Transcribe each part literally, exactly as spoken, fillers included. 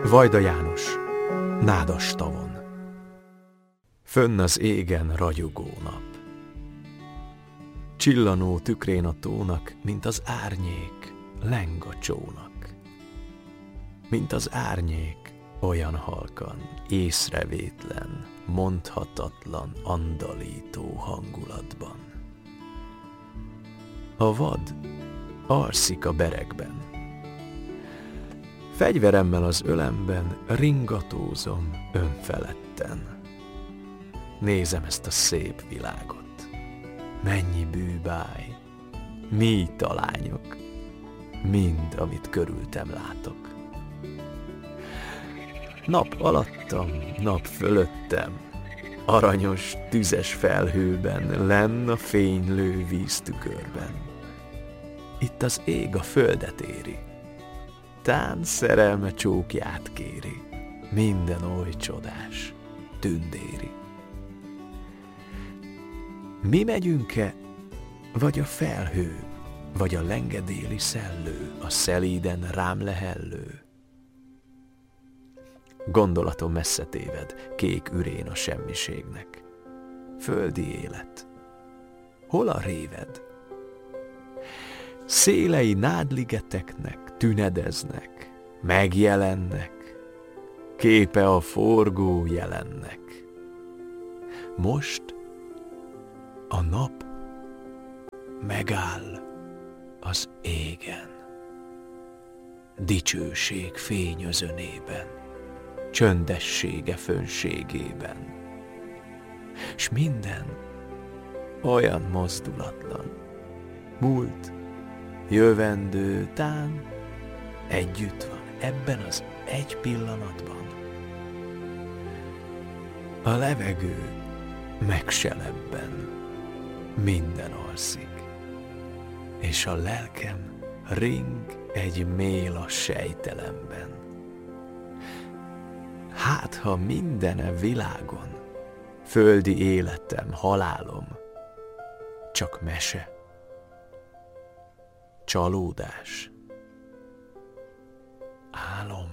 Vajda János, Nádas tavon. Fönn az égen ragyogó nap. Csillanó tükrén a tónak, mint az árnyék, leng a csónak. Mint az árnyék, olyan halkan, észrevétlen, mondhatatlan, andalító hangulatban. A vad alszik a berekben. Fegyveremmel az ölemben ringatózom önfeledten. Nézem ezt a szép világot. Mennyi bűbáj, mi talányok, mind, amit körültem látok. Nap alattam, nap fölöttem, aranyos, tüzes felhőben, lenn a fénylő víztükörben. Itt az ég a földet éri, tán szerelme csókját kéri, minden oly csodás, tündéri. Mi megyünk-e, vagy a felhő, vagy a lengedéli szellő, a szelíden rám lehellő? Gondolatom messze téved, kék ürén a semmiségnek. Földi élet, hol a réved? Szélei nádligeteknek tünedeznek, megjelennek, képe a forgó jelennek. Most a nap megáll az égen, dicsőség fényözönében, csöndessége fönségében, s minden olyan mozdulatlan, múlt, jövendő, tán együtt van ebben az egy pillanatban. A levegő megselebben, minden alszik, és a lelkem ring egy mél a sejtelemben. Hát, ha mindene világon, földi életem, halálom, csak mese, csalódás, álom.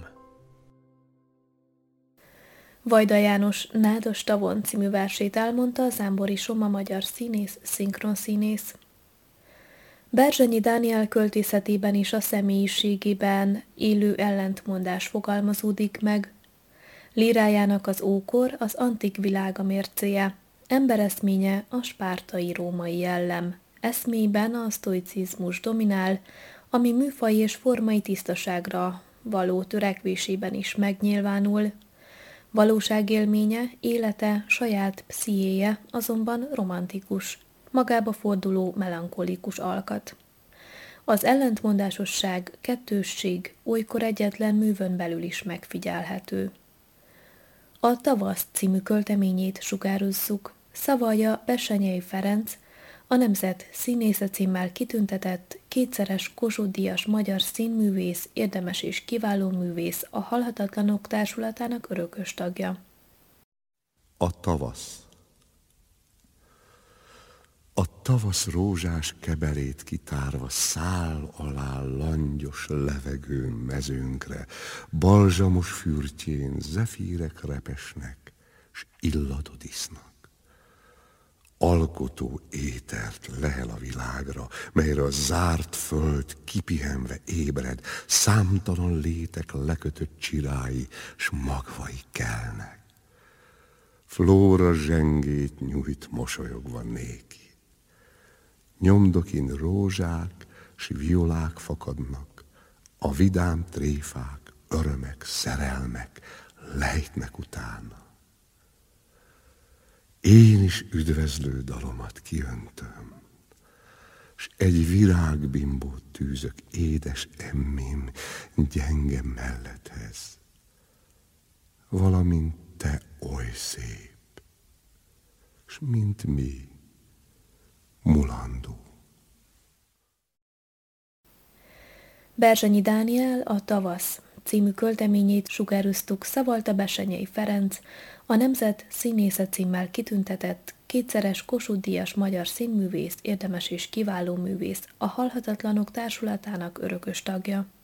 Vajda János Nádas tavon című versét elmondta Zámbori Soma magyar színész, szinkronszínész. Berzsenyi Dániel költészetében is a személyiségében élő ellentmondás fogalmazódik meg. Lírájának az ókor az antik világ a mércéje, embereszménye a spártai római jellem. Eszméjben a sztoicizmus dominál, ami műfai és formai tisztaságra való törekvésében is megnyilvánul. Valóságélménye, élete, saját pszichéje azonban romantikus, magába forduló melankolikus alkat. Az ellentmondásosság, kettősség olykor egyetlen művön belül is megfigyelhető. A Tavasz című költeményét sugározzuk, szavalja Bessenyei Ferenc, a Nemzet színésze címmel kitüntetett, kétszeres Kossuth-díjas magyar színművész, érdemes és kiváló művész, a Halhatatlanok Társulatának örökös tagja. A tavasz. A tavasz rózsás kebelét kitárva száll alá langyos levegő mezőnkre, balzsamos fürtjén zefírek repesnek, s illatod isznak. Alkotó étert lehel a világra, melyre a zárt föld kipihenve ébred, számtalan létek lekötött csirái, s magvai kelnek. Flóra zsengét nyújt mosolyogva néki. Nyomdokin rózsák s violák fakadnak, a vidám tréfák, örömek, szerelmek lejtnek utána. Én is üdvözlő dalomat kiöntöm, s egy virágbimbót tűzök édes emmém gyenge mellethez, valamint te oly szép, s mint mi, mulandó. Berzsenyi Dániel a Tavasz című költeményét sugároztuk, szavalta Bessenyei Ferenc, a Nemzet színésze címmel kitüntetett, kétszeres Kossuth-díjas magyar színművész, érdemes és kiváló művész, a Halhatatlanok Társulatának örökös tagja.